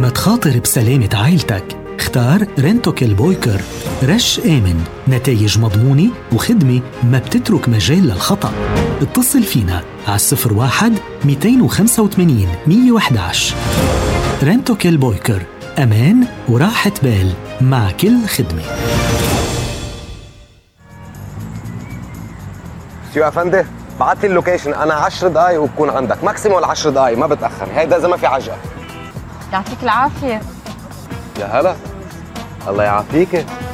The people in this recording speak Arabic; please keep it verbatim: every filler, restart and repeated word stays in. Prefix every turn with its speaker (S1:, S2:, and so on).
S1: ما تخاطر بسلامة عائلتك، اختار رنتوكيل بويكر. رش آمن، نتائج مضمونة وخدمة ما بتترك مجال للخطأ. اتصل فينا على الصفر واحد مئتين وخمسة وثمانين مئة وأحد عشر. رنتوكيل بويكر، أمان وراحة بال مع كل خدمة.
S2: شو يا أفندي؟ بعت لي اللوكيشن، أنا عشر دقايق وبكون عندك، ماكسيموم عشر دقايق ما بتأخر، هيدا إذا ما في عجقة.
S3: يعطيك العافية.
S2: يا هلا، الله يعافيك.